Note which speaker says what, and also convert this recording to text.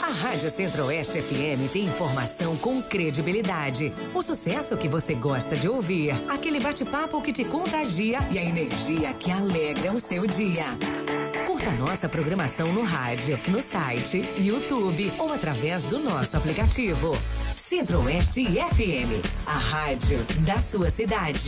Speaker 1: A Rádio Centro-Oeste FM tem informação com credibilidade. O sucesso que você gosta de ouvir. Aquele bate-papo que te contagia e a energia que alegra o seu dia. Curta nossa programação no rádio, no site, YouTube ou através do nosso aplicativo. Centro-Oeste FM, a rádio da sua cidade.